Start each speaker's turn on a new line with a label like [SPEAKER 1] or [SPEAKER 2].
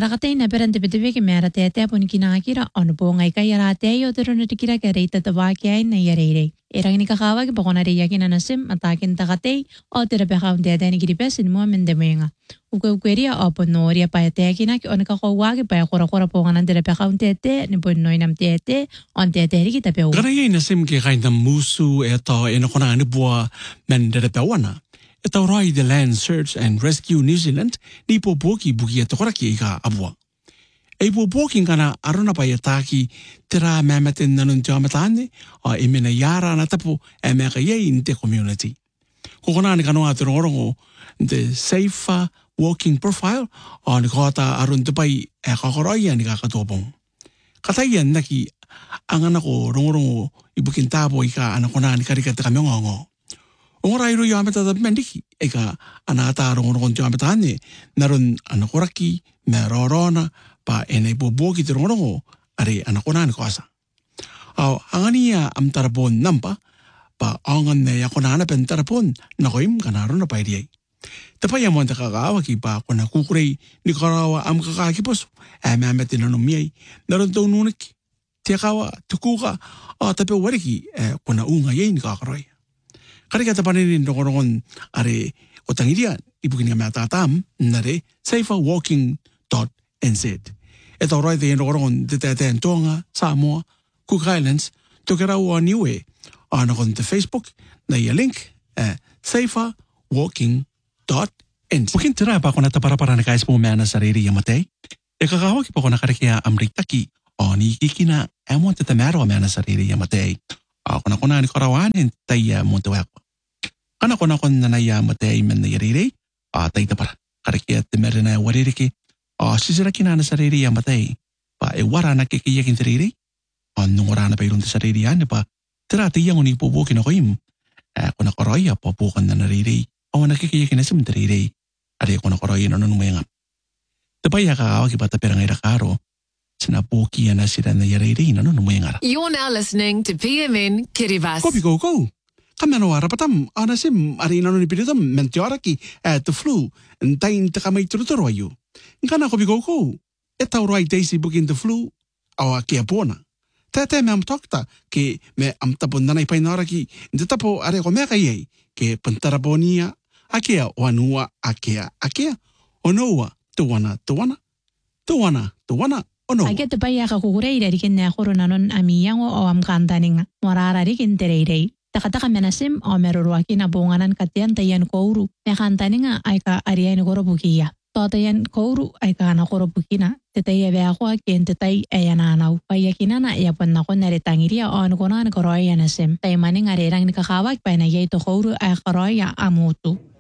[SPEAKER 1] Arakatay na perante petebe ke mera tete pun kinakira on bonga ika yarate yo terun tikira ke reita tabaki na yarere. Erang ni kakawa ke pokona re yakin anasim atakin takate o terapeka unde adani kiri pesin mo mendemenga. Ukweria opo noria pa yatekina ke on kakawa ke pa kora ponga terapeka unde te ni pun noinam tete on tete ri kita peu.
[SPEAKER 2] Garaya nasim ke kain musu eto enokona ni bua menderepewana. Ito rai the Land Search and Rescue New Zealand ni po buki ito koraki ika abua. Ei po buki kana aruna pa yataki tira mamatin nanun jamatane o imena yara na tapo e meka ye in the community. Kokona ni kanoa te rongorongo the Safer Walking Profile o ni kota arun te pai e kakoroia ni kakatopong. Kataian naki ang anako rongorongo ibukin tabo ika anakona ni karikata kamiongongo. Ongorairo yamata da mendiki eka anata rongorongo jamatane narun anakoraki merorona pa ene boboki te rongorongo are anakona ni koasa. Au angania am tarapon nampa pa angan ne yakona na pen tarapon nakoim kanaruna pa iriai. Tapaya mo ta kagawa ki pa kona kukurei ni karawa am kakakipos amamete nanomiai narun to nunik tiakawa tukuka o tape wariki kona unga ye ni kakaroi. Karika tapanin rongorongon are otangiria ibukin nga matatam nare saferwalking.nz. Ito roi te rongorongon te Tonga, Samoa, Cook Islands, tokerawa niwe anakon te Facebook na iya link saferwalking.nz. Bukin tira pa kung natapara-para na kais po mena sarili yamatay. Kakawag po kung nakarikia amritaki o ni kikina amon te tamero mena sarili yamatay. Ako na kuna ni karawanin tayo montewak. Kana kona kon nanaya matay men na yariri, tay tapara. Karikia timere na waririki, sisiraki na sarili matay. Pa wara na kikiyakin sarili, nung wara na pa ilong sarili yan, pa tirati yung unipubukin ako im. Kona koroya, papukan na nariri, nakikiyakin na simentariri. Ari kona koroya na nung mayangap. Tapaya kakawag iba tapirang irakaro, sinapuki na sila na yariri na nung mayangara.
[SPEAKER 3] You're now listening to PMN Kiribati.
[SPEAKER 2] Kopi go. Kamano arapatam anasim arina no nipiritam mentioraki the flu and tain takamay turutoroyu. Nkana kopi go. Eta urai daisy booking the flu awa kia pona. Tete me am tokta ke me am tapon nanay painoraki inte tapo are ko meka ye ke pantarabonia akia wanua akia onoa tuwana ono.
[SPEAKER 1] Ake te pai aka kukureira rikin na kuro nanon amiyango o am kantaninga. Morara rikin tereirei. Takataka menasim o meruruaki na bunganan katian tayan kouru. Me kantaninga ay ka ariyan korobukiya. Totayan kouru ay ka na korobukina. Tetay ako akin tetay ayananaw. Payakinana yapon na ko naritangiria o anukunan koroya nasim. Tay maning arirang nikakawag pa na yay to kouru ay koroya amutu.